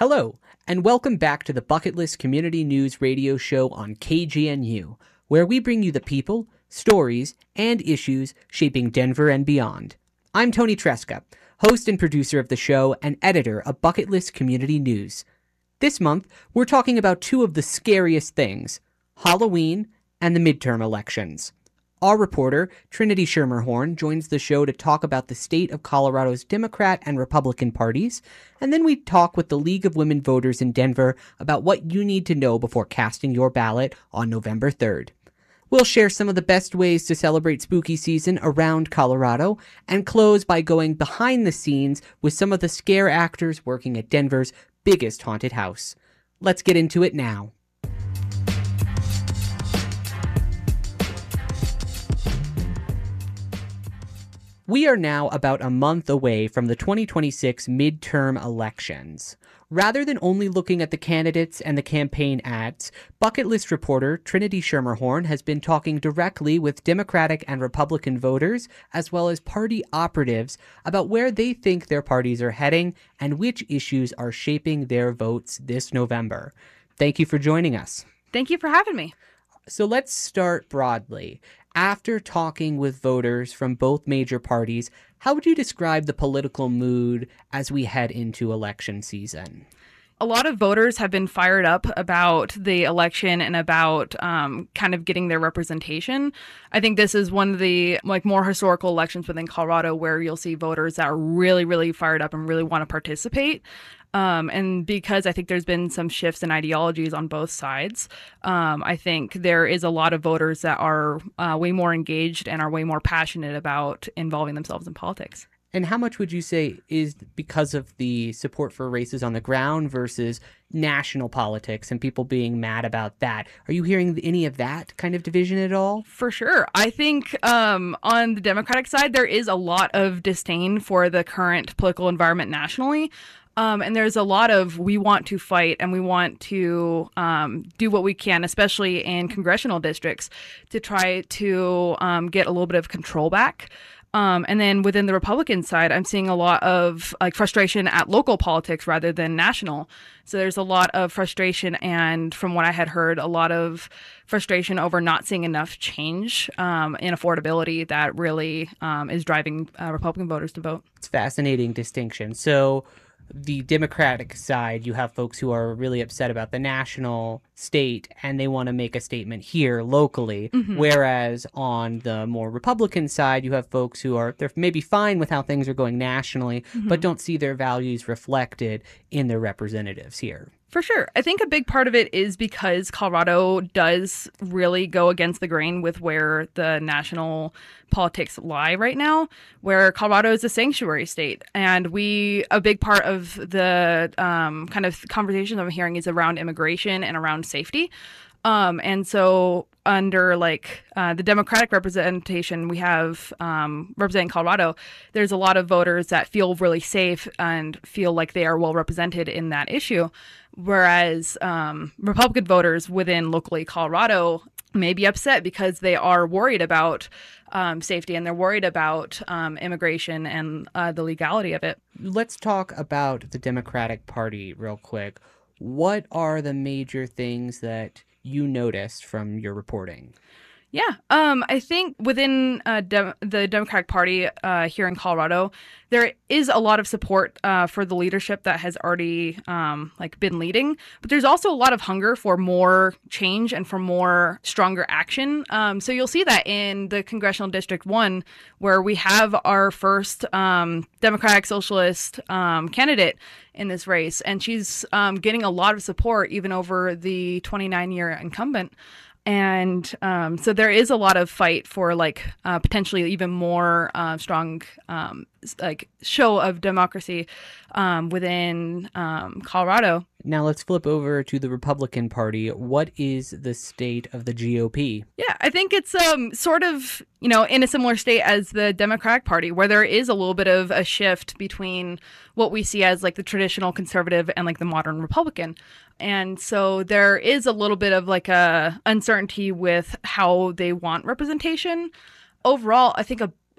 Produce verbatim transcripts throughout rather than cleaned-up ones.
Hello, and welcome back to the Bucket List Community News radio show on K G N U, where we bring you the people, stories, and issues shaping Denver and beyond. I'm Tony Tresca, host and producer of the show and editor of Bucket List Community News. This month, we're talking about two of the scariest things, Halloween and the midterm elections. Our reporter, Trinity Schermerhorn, joins the show to talk about the state of Colorado's Democrat and Republican parties, and then we talk with the League of Women Voters in Denver about what you need to know before casting your ballot on November third. We'll share some of the best ways to celebrate spooky season around Colorado, and close by going behind the scenes with some of the scare actors working at Denver's biggest haunted house. Let's get into it now. We are now about a month away from the twenty twenty-six midterm elections. Rather than only looking at the candidates and the campaign ads, Bucket List reporter Trinity Schermerhorn has been talking directly with Democratic and Republican voters, as well as party operatives, about where they think their parties are heading and which issues are shaping their votes this November. Thank you for joining us. Thank you for having me. So let's start broadly. After talking with voters from both major parties, how would you describe the political mood as we head into election season? A lot of voters have been fired up about the election and about um, kind of getting their representation. I think this is one of the like more historical elections within Colorado where you'll see voters that are really, really fired up and really want to participate. Um, and because I think there's been some shifts in ideologies on both sides, um, I think there is a lot of voters that are uh, way more engaged and are way more passionate about involving themselves in politics. And how much would you say is because of the support for races on the ground versus national politics and people being mad about that? Are you hearing any of that kind of division at all? For sure. I think um, on the Democratic side, there is a lot of disdain for the current political environment nationally. Um, and there's a lot of we want to fight and we want to um, do what we can, especially in congressional districts, to try to um, get a little bit of control back. Um, and then within the Republican side, I'm seeing a lot of like frustration at local politics rather than national. So there's a lot of frustration. And from what I had heard, a lot of frustration over not seeing enough change um, in affordability that really um, is driving uh, Republican voters to vote. It's a fascinating distinction. So the Democratic side, you have folks who are really upset about the national state and they want to make a statement here locally. Mm-hmm. Whereas on the more Republican side, you have folks who are, they're maybe fine with how things are going nationally, mm-hmm. but don't see their values reflected in their representatives here. For sure. I think a big part of it is because Colorado does really go against the grain with where the national politics lie right now, where Colorado is a sanctuary state. And we, a big part of the um, kind of conversations I'm hearing is around immigration and around safety. Um, and so under like uh, the Democratic representation we have um, representing Colorado, there's a lot of voters that feel really safe and feel like they are well represented in that issue. Whereas um, Republican voters within locally Colorado may be upset because they are worried about um, safety and they're worried about um, immigration and uh, the legality of it. Let's talk about the Democratic Party real quick. What are the major things that you noticed from your reporting? Yeah, um, I think within uh, de- the Democratic Party uh, here in Colorado, there is a lot of support uh, for the leadership that has already um, like been leading, but there's also a lot of hunger for more change and for more stronger action. Um, so you'll see that in the Congressional District one, where we have our first um, Democratic Socialist um, candidate in this race, and she's um, getting a lot of support even over the twenty-nine-year incumbent. And um, so there is a lot of fight for like uh, potentially even more uh, strong um, like show of democracy um, within um, Colorado. Now let's flip over to the Republican Party. What is the state of the G O P? Yeah, I think it's um sort of, you know, in a similar state as the Democratic Party, where there is a little bit of a shift between what we see as like the traditional conservative and like the modern Republican. And so there is a little bit of like a uncertainty with how they want representation. Overall, I think a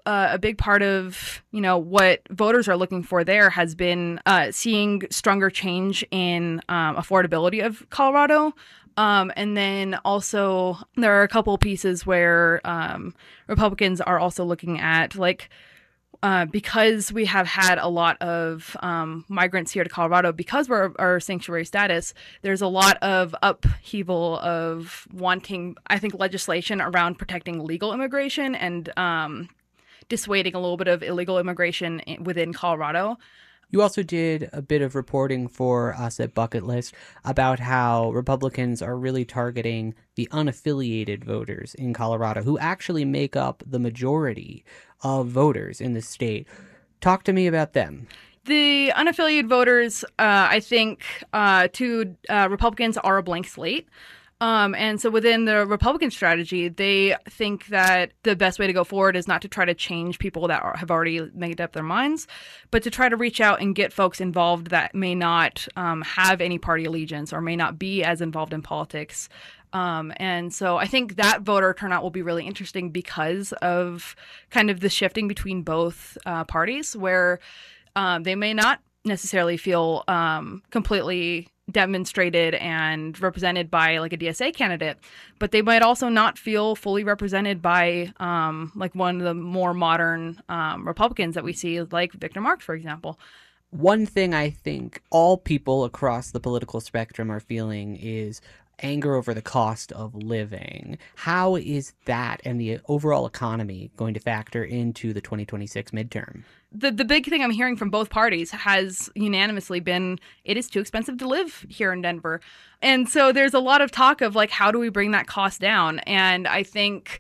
uh, a big part of, you know, what voters are looking for there has been uh, seeing stronger change in um, affordability of Colorado. Um, and then also there are a couple pieces where um, Republicans are also looking at, like, Uh, because we have had a lot of um, migrants here to Colorado, because we're our sanctuary status, there's a lot of upheaval of wanting, I think, legislation around protecting legal immigration and um, dissuading a little bit of illegal immigration within Colorado. You also did a bit of reporting for us at Bucket List about how Republicans are really targeting the unaffiliated voters in Colorado, who actually make up the majority of voters in the state. Talk to me about them. The unaffiliated voters, uh, I think, uh, to uh, Republicans are a blank slate. Um, and so within the Republican strategy, they think that the best way to go forward is not to try to change people that are, have already made up their minds, but to try to reach out and get folks involved that may not um, have any party allegiance or may not be as involved in politics. Um, and so I think that voter turnout will be really interesting because of kind of the shifting between both uh, parties, where um, they may not necessarily feel um, completely demonstrated and represented by like a D S A candidate, but they might also not feel fully represented by um, like one of the more modern um, Republicans that we see, like Victor Marx, for example. One thing I think all people across the political spectrum are feeling is anger over the cost of living. How is that and the overall economy going to factor into the twenty twenty-six midterm? The the big thing I'm hearing from both parties has unanimously been it is too expensive to live here in Denver. And so there's a lot of talk of like, how do we bring that cost down? And I think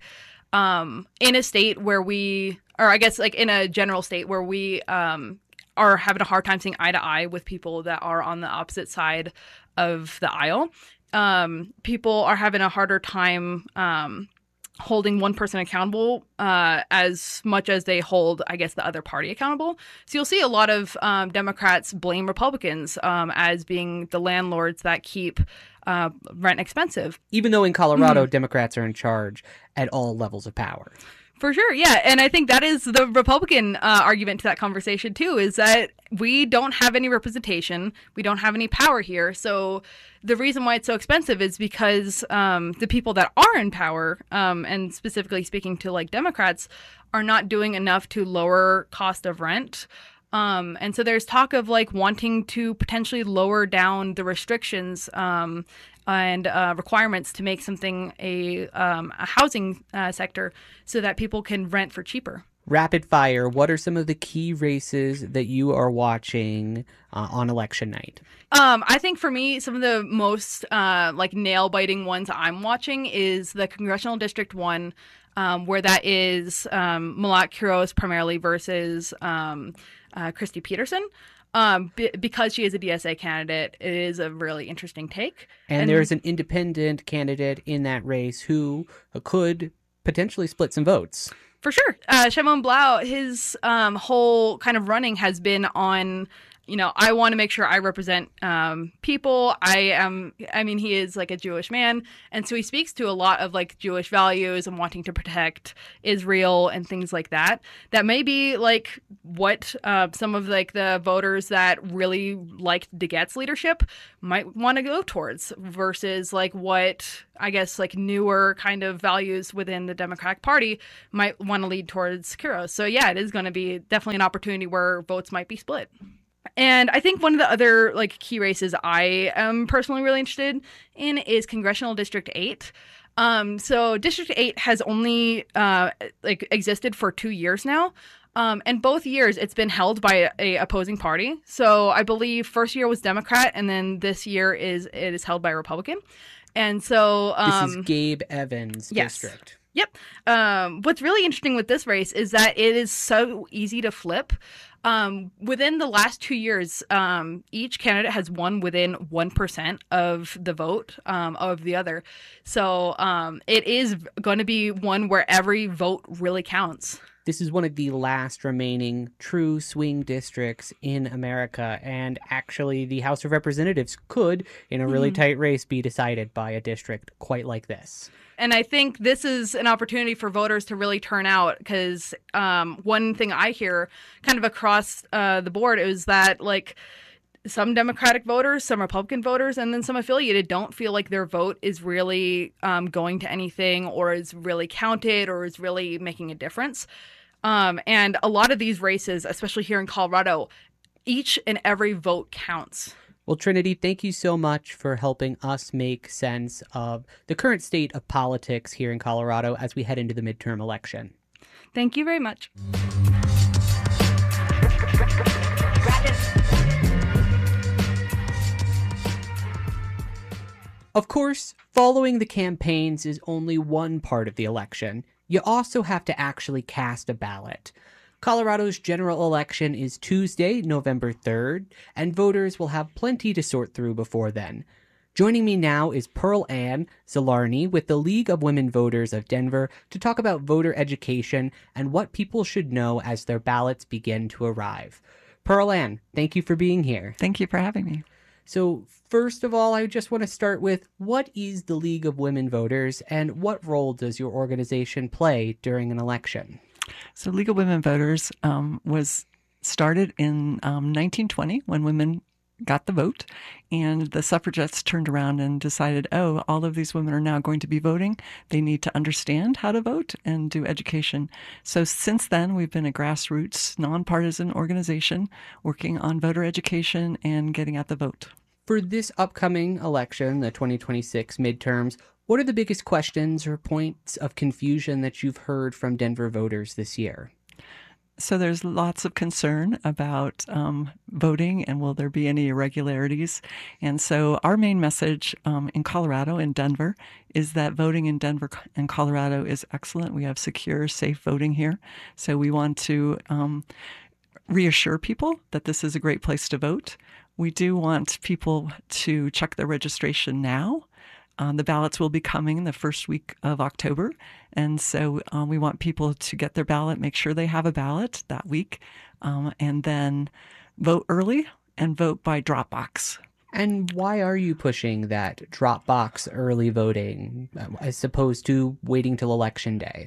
um, in a state where we, or I guess like in a general state where we um, are having a hard time seeing eye to eye with people that are on the opposite side of the aisle, um, people are having a harder time um, holding one person accountable uh, as much as they hold, I guess, the other party accountable. So you'll see a lot of um, Democrats blame Republicans um, as being the landlords that keep uh, rent expensive. Even though in Colorado, mm-hmm. Democrats are in charge at all levels of power. For sure, yeah. And I think that is the Republican uh, argument to that conversation, too, is that we don't have any representation. We don't have any power here. So the reason why it's so expensive is because um, the people that are in power, um, and specifically speaking to like Democrats, are not doing enough to lower cost of rent. Um, and so there's talk of like wanting to potentially lower down the restrictions um, and uh, requirements to make something a, um, a housing uh, sector so that people can rent for cheaper. Rapid fire, what are some of the key races that you are watching uh, on election night? Um, I think for me, some of the most uh, like nail-biting ones I'm watching is the Congressional District one, um, where that is um, Malat Quiroz primarily versus um, uh, Christy Peterson. Um, b- because she is a D S A candidate, it is a really interesting take. And, and there's an independent candidate in that race who could potentially split some votes. For sure. Uh, Shimon Blau, his um, whole kind of running has been on, you know, I want to make sure I represent um, people. I am, I mean, he is like a Jewish man. And so he speaks to a lot of like Jewish values and wanting to protect Israel and things like that. That may be like what uh, some of like the voters that really liked DeGette's leadership might want to go towards versus like what I guess like newer kind of values within the Democratic Party might want to lead towards Quiroz. So yeah, it is going to be definitely an opportunity where votes might be split. And I think one of the other like key races I am personally really interested in is Congressional District eight. Um, so District eight has only uh, like existed for two years now. Um, and both years it's been held by a, a opposing party. So I believe first year was Democrat, and then this year is it is held by a Republican. And so um, this is Gabe Evans' yes. district. Yep. Um, what's really interesting with this race is that it is so easy to flip. Um, within the last two years, um, each candidate has won within one percent of the vote um, of the other. So um, it is going to be one where every vote really counts. This is one of the last remaining true swing districts in America, and actually the House of Representatives could, in a really mm-hmm. tight race, be decided by a district quite like this. And I think this is an opportunity for voters to really turn out, because um, one thing I hear kind of across uh, the board is that, like, some Democratic voters, some Republican voters, and then some affiliated don't feel like their vote is really um, going to anything, or is really counted, or is really making a difference. Um, and a lot of these races, especially here in Colorado, each and every vote counts. Well, Trinity, thank you so much for helping us make sense of the current state of politics here in Colorado as we head into the midterm election. Thank you very much. Of course, following the campaigns is only one part of the election. You also have to actually cast a ballot. Colorado's general election is Tuesday, November third, and voters will have plenty to sort through before then. Joining me now is Pearl Ann Zalarny with the League of Women Voters of Denver to talk about voter education and what people should know as their ballots begin to arrive. Pearl Ann, thank you for being here. Thank you for having me. So first of all, I just want to start with, what is the League of Women Voters and what role does your organization play during an election? So League of Women Voters um, was started in um, nineteen twenty when women got the vote, and the suffragettes turned around and decided, oh, all of these women are now going to be voting. They need to understand how to vote and do education. So since then, we've been a grassroots, nonpartisan organization working on voter education and getting out the vote. For this upcoming election, the twenty twenty-six midterms, what are the biggest questions or points of confusion that you've heard from Denver voters this year? So there's lots of concern about um, voting and will there be any irregularities. And so our main message um, in Colorado, in Denver, is that voting in Denver and Colorado is excellent. We have secure, safe voting here. So we want to um, reassure people that this is a great place to vote. We do want people to check their registration now. Uh, the ballots will be coming the first week of October, and so um, we want people to get their ballot, make sure they have a ballot that week, um, and then vote early and vote by drop box. And why are you pushing that drop box early voting as opposed to waiting till Election Day?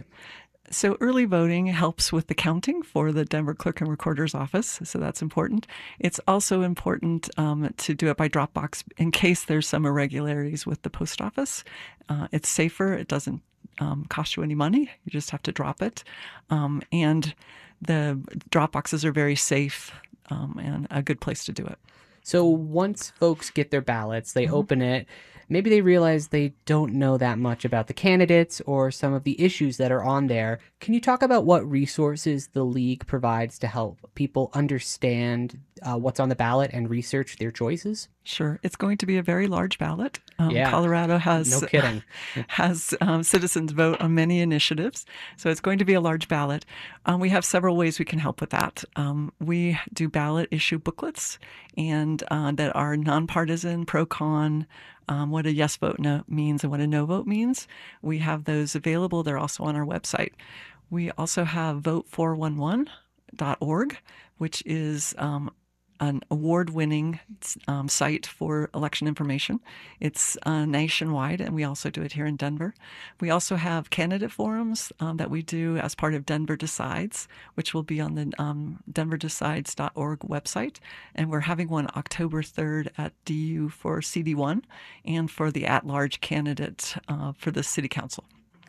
So early voting helps with the counting for the Denver Clerk and Recorder's Office, so that's important. It's also important um, to do it by Dropbox in case there's some irregularities with the post office. Uh, it's safer. It doesn't um, cost you any money. You just have to drop it. Um, and the drop boxes are very safe um, and a good place to do it. So once folks get their ballots, they mm-hmm. open it. Maybe they realize they don't know that much about the candidates or some of the issues that are on there. Can you talk about what resources the League provides to help people understand uh, what's on the ballot and research their choices? Sure. It's going to be a very large ballot. Um, yeah. Colorado has, no kidding. has um, citizens vote on many initiatives, so it's going to be a large ballot. Um, we have several ways we can help with that. Um, we do ballot issue booklets and uh, that are nonpartisan, pro-con, Um, what a yes vote no means and what a no vote means. We have those available. They're also on our website. We also have vote four one one dot org, which is um, an award-winning um, site for election information. It's uh, nationwide, and we also do it here in Denver. We also have candidate forums um, that we do as part of Denver Decides, which will be on the um, denver decides dot org website. And we're having one October third at D U for C D one and for the at-large candidate uh, for the city council.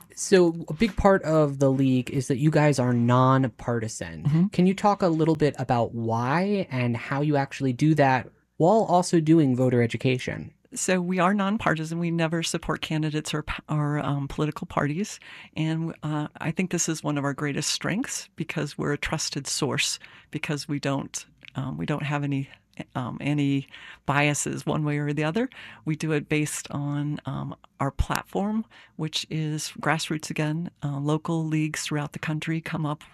So a big part of the League is that you guys are nonpartisan. Mm-hmm. Can you talk a little bit about why and how you actually do that while also doing voter education? So we are nonpartisan. We never support candidates or, or um, political parties. And uh, I think this is one of our greatest strengths because we're a trusted source, because we don't um, we don't have any Um, any biases one way or the other. We do it based on um, our platform, which is grassroots again. Uh, local leagues throughout the country come up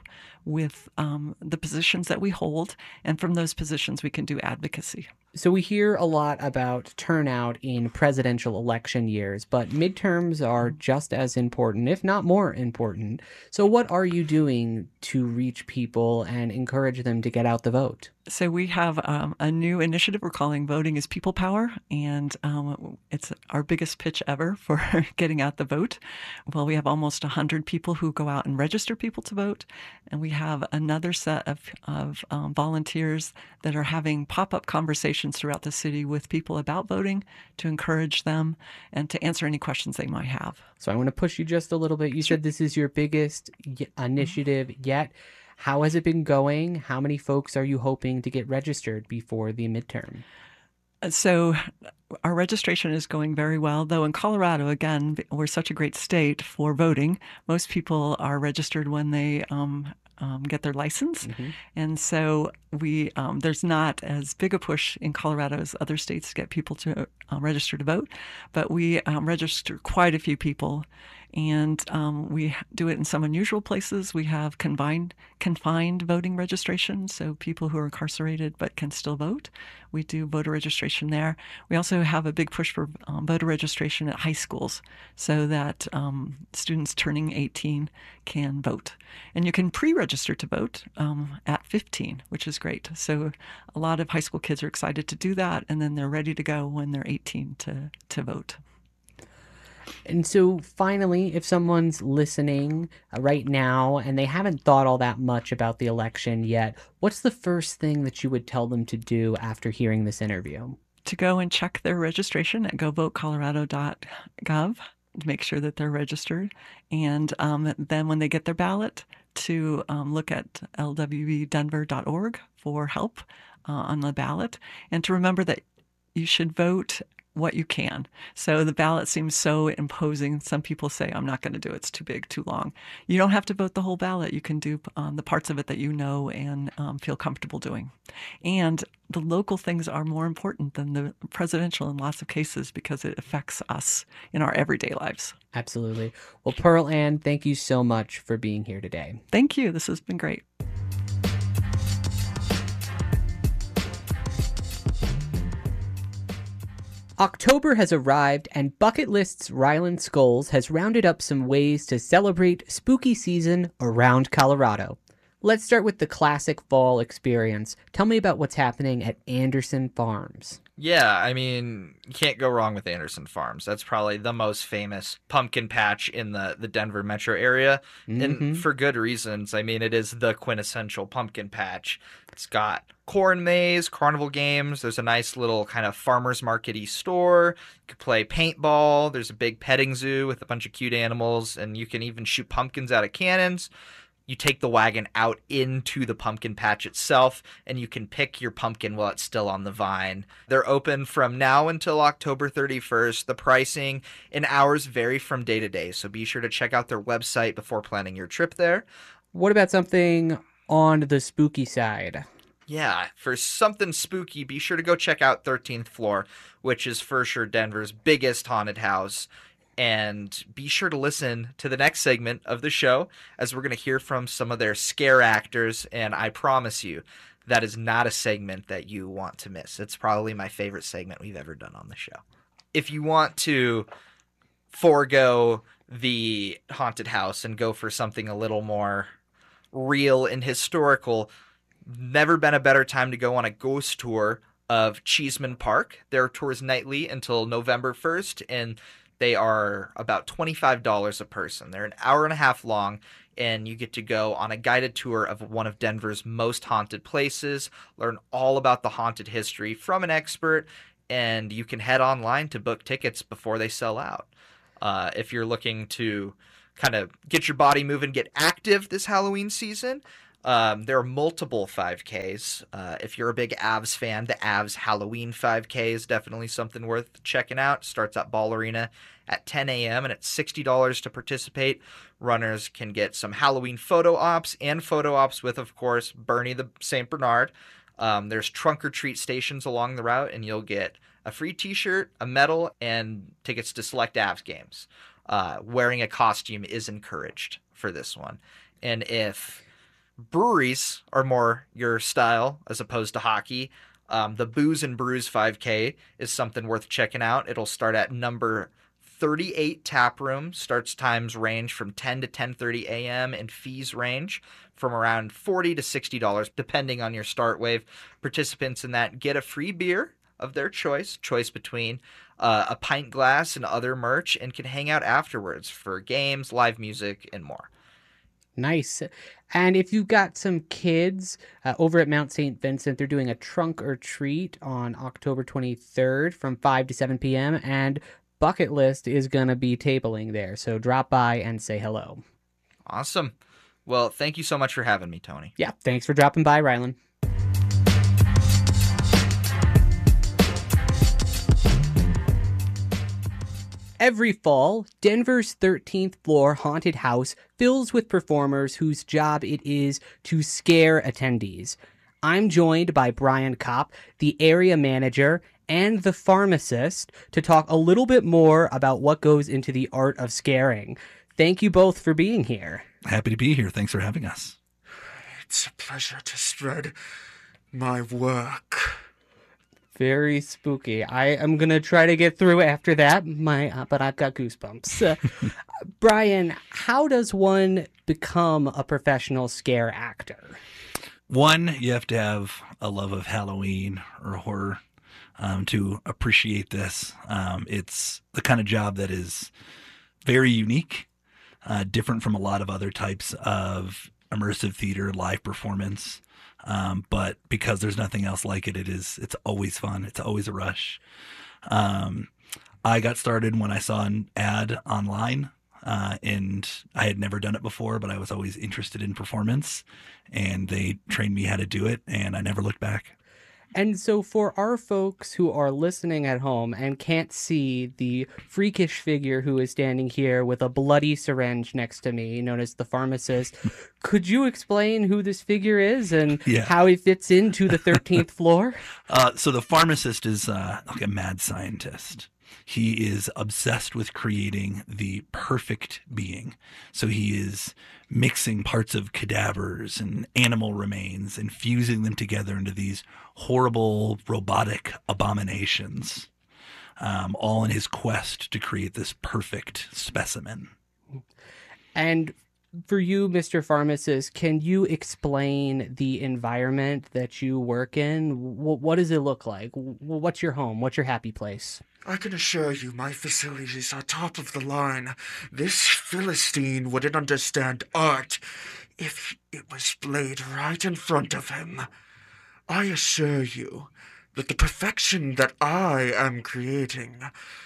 with um, the positions that we hold. And from those positions, we can do advocacy. So we hear a lot about turnout in presidential election years, but midterms are just as important, if not more important. So what are you doing to reach people and encourage them to get out the vote? So we have um, a new initiative we're calling Voting is People Power, and um, it's our biggest pitch ever for getting out the vote. Well, we have almost one hundred people who go out and register people to vote, and we have another set of, of um, volunteers that are having pop-up conversations throughout the city with people about voting to encourage them and to answer any questions they might have. So I want to push you just a little bit. You said this is your biggest y- initiative yet. How has it been going? How many folks are you hoping to get registered before the midterm? So our registration is going very well, though in Colorado, again, we're such a great state for voting. Most people are registered when they um, um, get their license. Mm-hmm. And so we um, there's not as big a push in Colorado as other states to get people to uh, register to vote, but we um, register quite a few people. And um, we do it in some unusual places. We have confined, confined voting registration, so people who are incarcerated but can still vote. We do voter registration there. We also have a big push for um, voter registration at high schools so that um, students turning eighteen can vote. And you can pre-register to vote um, at fifteen, which is great. So a lot of high school kids are excited to do that, and then they're ready to go when they're eighteen to, to vote. And so finally, if someone's listening uh, right now and they haven't thought all that much about the election yet, what's the first thing that you would tell them to do after hearing this interview? To go and check their registration at go vote colorado dot gov to make sure that they're registered. And um, then when they get their ballot, to um, look at l w v denver dot org for help uh, on the ballot. And to remember that you should vote what you can. So the ballot seems so imposing. Some people say, I'm not going to do it. It's too big, too long. You don't have to vote the whole ballot. You can do um, the parts of it that you know and um, feel comfortable doing. And the local things are more important than the presidential in lots of cases because it affects us in our everyday lives. Absolutely. Well, Pearl Ann, thank you so much for being here today. Thank you. This has been great. October has arrived, and Bucket List's Ryland Scholes has rounded up some ways to celebrate spooky season around Colorado. Let's start with the classic fall experience. Tell me about what's happening at Anderson Farms. Yeah, I mean, you can't go wrong with Anderson Farms. That's probably the most famous pumpkin patch in the, the Denver metro area, mm-hmm. and for good reasons. I mean, it is the quintessential pumpkin patch. It's got corn maze, carnival games. There's a nice little kind of farmer's market-y store. You can play paintball. There's a big petting zoo with a bunch of cute animals, and you can even shoot pumpkins out of cannons. You take the wagon out into the pumpkin patch itself, and you can pick your pumpkin while it's still on the vine. They're open from now until October thirty-first. The pricing and hours vary from day to day, so be sure to check out their website before planning your trip there. What about something on the spooky side? Yeah, for something spooky, be sure to go check out thirteenth Floor, which is for sure Denver's biggest haunted house. And be sure to listen to the next segment of the show as we're going to hear from some of their scare actors. And I promise you, that is not a segment that you want to miss. It's probably my favorite segment we've ever done on the show. If you want to forego the haunted house and go for something a little more real and historical, never been a better time to go on a ghost tour of Cheeseman Park. There are tours nightly until November first, and they are about twenty-five dollars a person. They're an hour and a half long, and you get to go on a guided tour of one of Denver's most haunted places, learn all about the haunted history from an expert, and you can head online to book tickets before they sell out. Uh, if you're looking to kind of get your body moving, get active this Halloween season, Um, there are multiple five Ks. Uh, if you're a big Avs fan, the Avs Halloween five K is definitely something worth checking out. Starts at Ball Arena at ten a.m. and it's sixty dollars to participate. Runners can get some Halloween photo ops and photo ops with, of course, Bernie the Saint Bernard. Um, there's trunk or treat stations along the route, and you'll get a free t-shirt, a medal, and tickets to select Avs games. Uh, wearing a costume is encouraged for this one. And if Breweries are more your style as opposed to hockey. Um, the Booze and Brews five K is something worth checking out. It'll start at number thirty-eight Tap Room. Starts times range from ten to ten thirty a.m. and fees range from around forty to sixty dollars depending on your start wave. Participants in that get a free beer of their choice, choice between uh, a pint glass and other merch, and can hang out afterwards for games, live music, and more. Nice. And if you've got some kids uh, over at Mount Saint Vincent, they're doing a trunk or treat on October twenty-third from five to seven p.m. And Bucket List is going to be tabling there. So drop by and say hello. Awesome. Well, thank you so much for having me, Tony. Yeah, thanks for dropping by, Rylan. Every fall, Denver's thirteenth floor haunted house fills with performers whose job it is to scare attendees. I'm joined by Brian Kopp, the area manager and the pharmacist, to talk a little bit more about what goes into the art of scaring. Thank you both for being here. Happy to be here. Thanks for having us. It's a pleasure to spread my work. Very spooky. I am going to try to get through after that, my uh, but I've got goosebumps. Uh, Brian, how does one become a professional scare actor? One, you have to have a love of Halloween or horror um, to appreciate this. Um, it's the kind of job that is very unique, uh, different from a lot of other types of immersive theater, live performance. Um, but because there's nothing else like it, it is, it's always fun. It's always a rush. Um, I got started when I saw an ad online, uh, and I had never done it before, but I was always interested in performance, and they trained me how to do it, and I never looked back. And so for our folks who are listening at home and can't see the freakish figure who is standing here with a bloody syringe next to me, known as the pharmacist, could you explain who this figure is and Yeah. how he fits into the thirteenth floor? Uh, so the pharmacist is uh, like a mad scientist. He is obsessed with creating the perfect being. So he is mixing parts of cadavers and animal remains and fusing them together into these horrible robotic abominations, um, all in his quest to create this perfect specimen. And for you, Mister Pharmacist, can you explain the environment that you work in? W- what does it look like? W- What's your home? What's your happy place? I can assure you my facilities are top of the line. This Philistine wouldn't understand art if it was played right in front of him. I assure you that the perfection that I am creating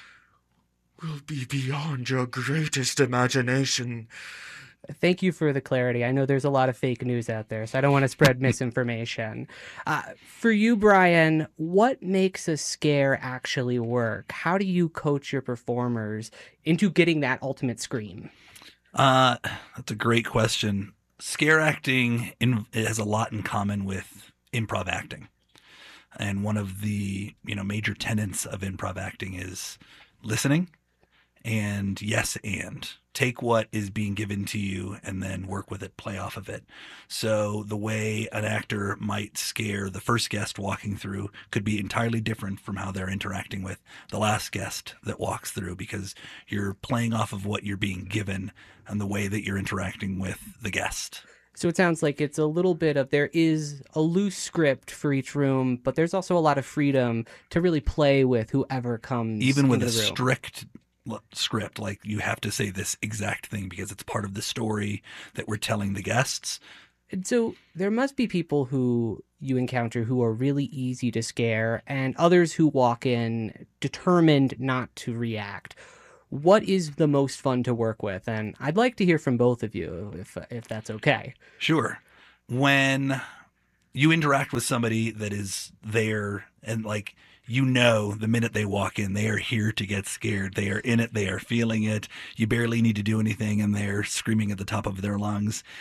will be beyond your greatest imagination. Thank you for the clarity. I know there's a lot of fake news out there, so I don't want to spread misinformation. Uh, for you, Brian, what makes a scare actually work? How do you coach your performers into getting that ultimate scream? Uh, that's a great question. Scare acting in, it has a lot in common with improv acting. And one of the, you know, major tenets of improv acting is listening and yes and. Take what is being given to you and then work with it, play off of it. So the way an actor might scare the first guest walking through could be entirely different from how they're interacting with the last guest that walks through, because you're playing off of what you're being given and the way that you're interacting with the guest. So it sounds like it's a little bit of, there is a loose script for each room, but there's also a lot of freedom to really play with whoever comes Even with into a the room. strict script, like you have to say this exact thing because it's part of the story that we're telling the guests. And so there must be people who you encounter who are really easy to scare and others who walk in determined not to react. What is the most fun to work with? And I'd like to hear from both of you, if if that's okay. Sure. When you interact with somebody that is there and like, you know, the minute they walk in, they are here to get scared. They are in it. They are feeling it. You barely need to do anything and they're screaming at the top of their lungs.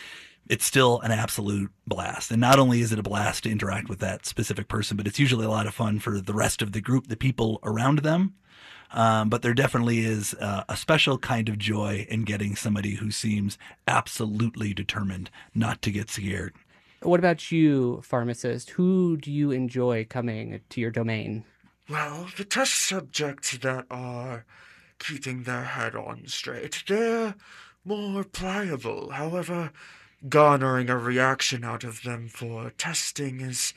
it's still an absolute blast. And not only is it a blast to interact with that specific person, but it's usually a lot of fun for the rest of the group, the people around them. Um, but there definitely is uh, a special kind of joy in getting somebody who seems absolutely determined not to get scared. What about you, pharmacist? Who do you enjoy coming to your domain? Well, the test subjects that are keeping their head on straight, they're more pliable. However, garnering a reaction out of them for testing is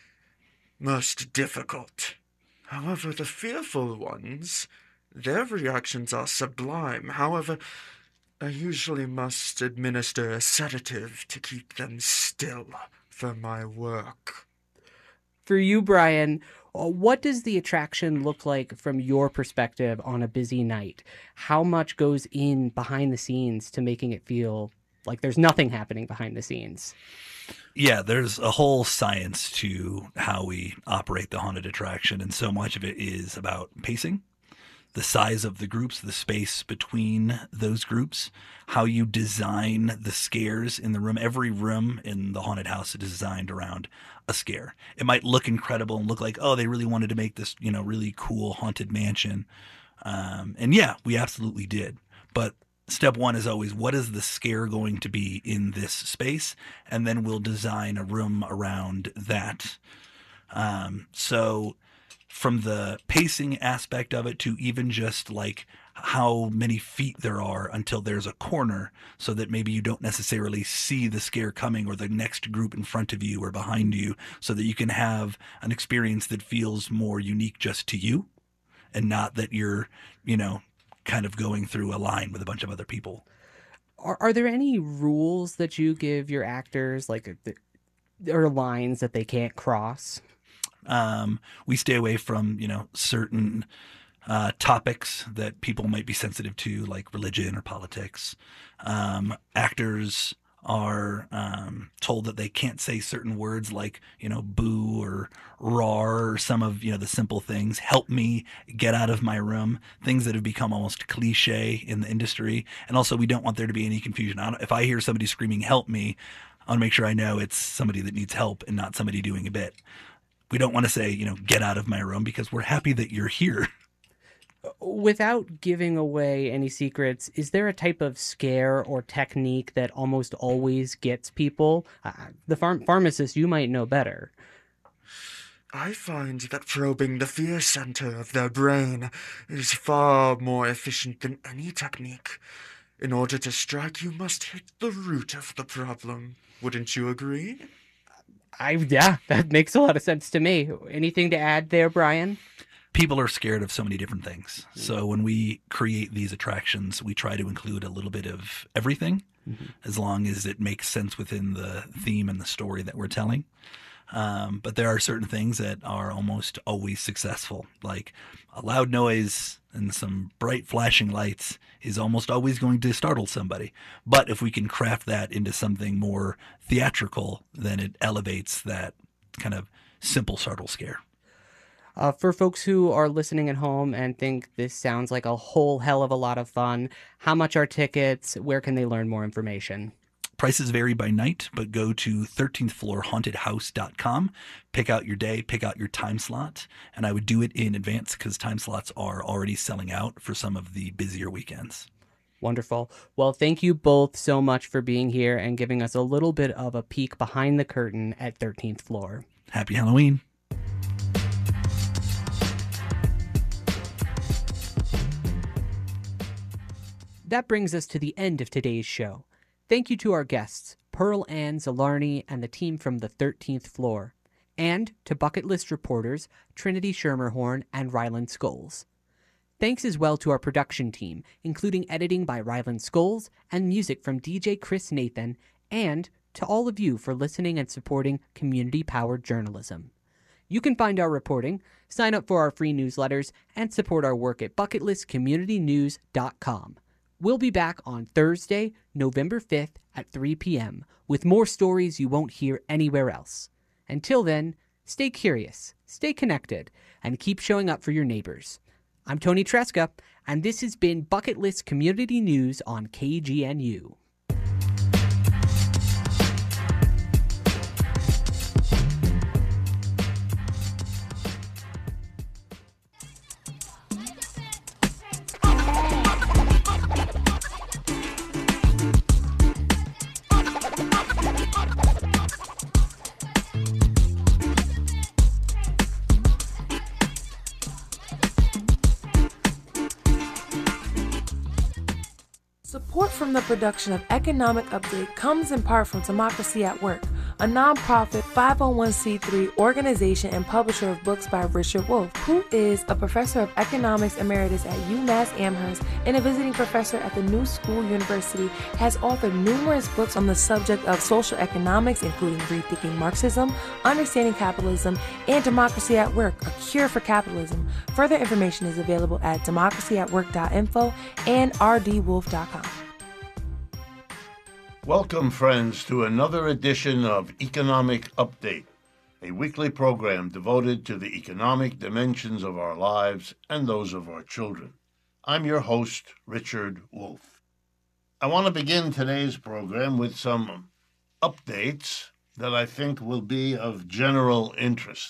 most difficult. However, the fearful ones, their reactions are sublime. However, I usually must administer a sedative to keep them still for my work. For you, Brian, what does the attraction look like from your perspective on a busy night? How much goes in behind the scenes to making it feel like there's nothing happening behind the scenes? Yeah, there's a whole science to how we operate the haunted attraction, and so much of it is about pacing, the size of the groups, the space between those groups, how you design the scares in the room. Every room in the haunted house is designed around a scare. It might look incredible and look like, oh, they really wanted to make this, you know, really cool haunted mansion. Um, and yeah, we absolutely did. But step one is always, what is the scare going to be in this space? And then we'll design a room around that. Um, so from the pacing aspect of it to even just like how many feet there are until there's a corner, so that maybe you don't necessarily see the scare coming or the next group in front of you or behind you, so that you can have an experience that feels more unique just to you and not that you're, you know, kind of going through a line with a bunch of other people. Are, are there any rules that you give your actors, like, or lines that they can't cross? Um, we stay away from, you know, certain uh, topics that people might be sensitive to, like religion or politics. Um, actors are um, told that they can't say certain words like, you know, boo or roar or some of, you know, the simple things. Help me, get out of my room, things that have become almost cliche in the industry. And also, we don't want there to be any confusion. I don't, if I hear somebody screaming, help me, I want to make sure I know it's somebody that needs help and not somebody doing a bit. We don't want to say, you know, get out of my room, because we're happy that you're here. Without giving away any secrets, is there a type of scare or technique that almost always gets people? Uh, the pharm- pharmacist, you might know better. I find that probing the fear center of their brain is far more efficient than any technique. In order to strike, you must hit the root of the problem. Wouldn't you agree? I yeah, that makes a lot of sense to me. Anything to add there, Brian? People are scared of so many different things. So when we create these attractions, we try to include a little bit of everything, mm-hmm. as long as it makes sense within the theme and the story that we're telling. Um, but there are certain things that are almost always successful, like a loud noise and some bright flashing lights is almost always going to startle somebody. But if we can craft that into something more theatrical, then it elevates that kind of simple startle scare. Uh, for folks who are listening at home and think this sounds like a whole hell of a lot of fun, how much are tickets? Where can they learn more information? Prices vary by night, but go to thirteenth floor haunted house dot com, pick out your day, pick out your time slot, and I would do it in advance because time slots are already selling out for some of the busier weekends. Wonderful. Well, thank you both so much for being here and giving us a little bit of a peek behind the curtain at thirteenth floor. Happy Halloween. That brings us to the end of today's show. Thank you to our guests, Pearl Ann Zalarny and the team from the thirteenth floor, and to Bucket List reporters Trinity Schermerhorn and Ryland Scholes. Thanks as well to our production team, including editing by Ryland Scholes and music from D J Chris Nathan, and to all of you for listening and supporting community-powered journalism. You can find our reporting, sign up for our free newsletters, and support our work at bucket list community news dot com. We'll be back on Thursday, November fifth at three p.m. with more stories you won't hear anywhere else. Until then, stay curious, stay connected, and keep showing up for your neighbors. I'm Tony Tresca, and this has been Bucket List Community News on K G N U. Support from the production of Economic Update comes in part from Democracy at Work, a nonprofit five oh one c three organization and publisher of books by Richard Wolff, who is a professor of economics emeritus at UMass Amherst and a visiting professor at the New School University, has authored numerous books on the subject of social economics, including Rethinking Marxism, Understanding Capitalism, and Democracy at Work, A Cure for Capitalism. Further information is available at democracy at work dot info and r d wolf dot com. Welcome, friends, to another edition of Economic Update, a weekly program devoted to the economic dimensions of our lives and those of our children. I'm your host, Richard Wolff. I want to begin today's program with some updates that I think will be of general interest.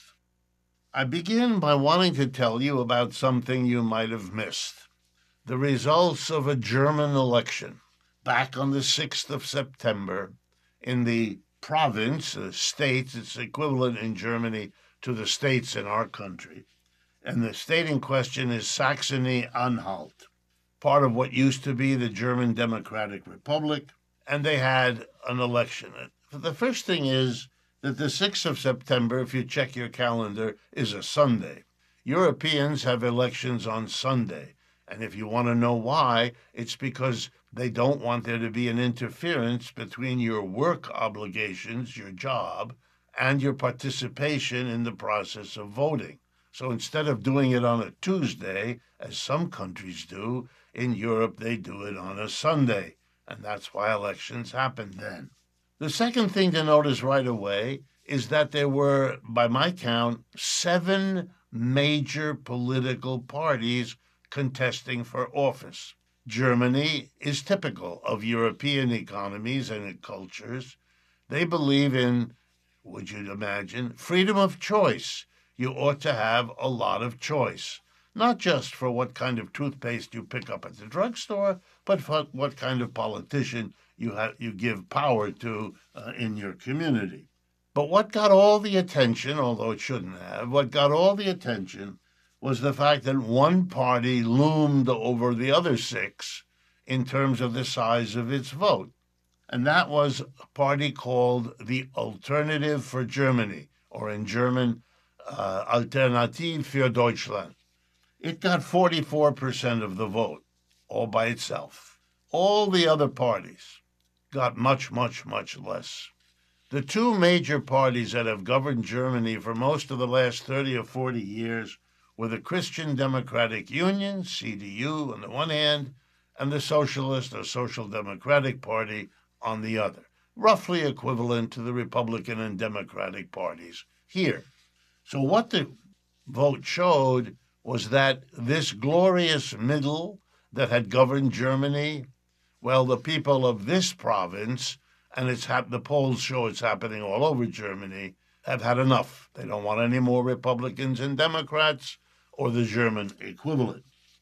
I begin by wanting to tell you about something you might have missed: the results of a German election back on the sixth of September in the province, the states, it's equivalent in Germany to the states in our country. And the state in question is Saxony-Anhalt, part of what used to be the German Democratic Republic, and they had an election. The first thing is that the sixth of September, if you check your calendar, is a Sunday. Europeans have elections on Sunday. And if you want to know why, it's because they don't want there to be an interference between your work obligations, your job, and your participation in the process of voting. So instead of doing it on a Tuesday, as some countries do, in Europe they do it on a Sunday. And that's why elections happen then. The second thing to notice right away is that there were, by my count, seven major political parties contesting for office. Germany is typical of European economies and cultures. They believe in, would you imagine, freedom of choice. You ought to have a lot of choice, not just for what kind of toothpaste you pick up at the drugstore, but for what kind of politician you have, you give power to uh, in your community. But what got all the attention, although it shouldn't have, what got all the attention was the fact that one party loomed over the other six in terms of the size of its vote. And that was a party called the Alternative for Germany, or in German, uh, Alternative für Deutschland. It got forty-four percent of the vote, all by itself. All the other parties got much, much, much less. The two major parties that have governed Germany for most of the last thirty or forty years were the Christian Democratic Union, C D U, on the one hand, and the Socialist or Social Democratic Party on the other, roughly equivalent to the Republican and Democratic parties here. So what the vote showed was that this glorious middle that had governed Germany, well, the people of this province, and it's hap- the polls show it's happening all over Germany, have had enough. They don't want any more Republicans and Democrats, or the German equivalent.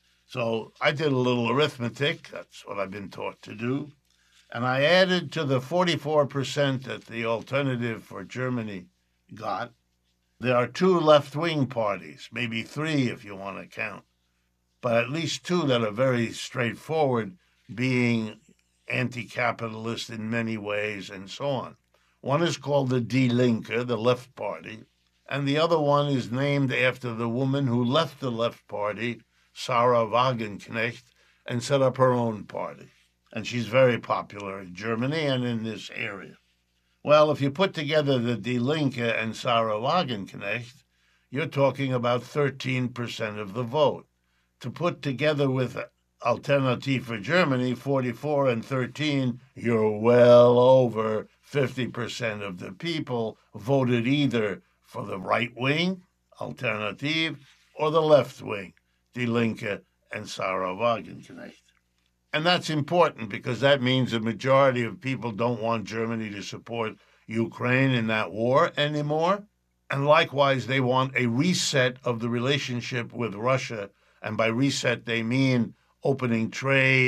So I did a little arithmetic, that's what I've been taught to do, and I added to the forty-four percent that the Alternative for Germany got. There are two left-wing parties, maybe three if you want to count, but at least two that are very straightforward, being anti-capitalist in many ways and so on. One is called the Die Linke, the Left Party, and the other one is named after the woman who left the Left Party, Sarah Wagenknecht, and set up her own party. And she's very popular in Germany and in this area. Well, if you put together the Die Linke and Sarah Wagenknecht, you're talking about thirteen percent of the vote. To put together with Alternative for Germany, forty-four and thirteen, you're well over fifty percent of the people voted either for the right wing, Alternative, or the left wing, Die Linke and Sarah Wagenknecht. And that's important because that means the majority of people don't want Germany to support Ukraine in that war anymore. And likewise, they want a reset of the relationship with Russia. And by reset, they mean opening trade,